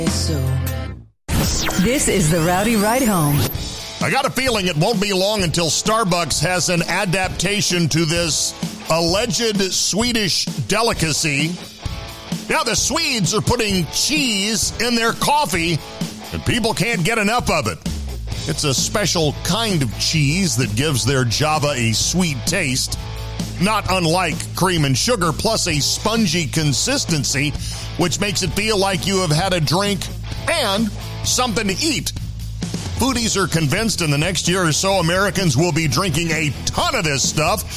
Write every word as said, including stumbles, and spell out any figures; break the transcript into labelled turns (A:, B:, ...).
A: This is the Rowdy Ride Home.
B: I got a feeling it won't be long until Starbucks has an adaptation to this alleged Swedish delicacy. Now, the Swedes are putting cheese in their coffee, and people can't get enough of it. It's a special kind of cheese that gives their Java a sweet taste, not unlike cream and sugar, plus a spongy consistency, which makes it feel like you have had a drink and something to eat. Foodies are convinced in the next year or so, Americans will be drinking a ton of this stuff